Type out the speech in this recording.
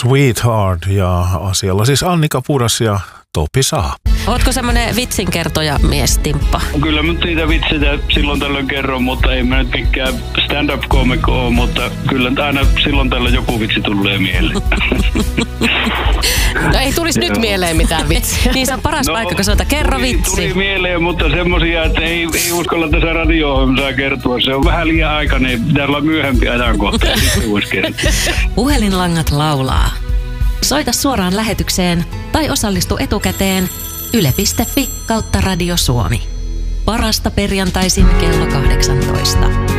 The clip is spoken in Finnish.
Sweetheart ja asialla siis Annika Pudas ja Topi Saa. Ootko semmoinen vitsinkertoja mies, Timppa? Kyllä mä niitä vitsejä silloin tällöin kerron, mutta ei mä nyt mikään stand-up-koomikko ole, mutta kyllä aina silloin tällöin joku vitsi tulee mieleen. No ei tulisi nyt mieleen mitään vitsiä. Niin se on paras paikka, kun sanotaan kerro vitsi. Tuli mieleen, mutta semmosia, että ei uskalla tässä radio-ohjelmassa kertoa. Se on vähän liian aikainen, pitää olla myöhempi ajankohta ja sitten voisi kertoa. Puhelinlangat laulaa. Soita suoraan lähetykseen tai osallistu etukäteen yle.fi/Radio Suomi. Parasta perjantaisin kello 18.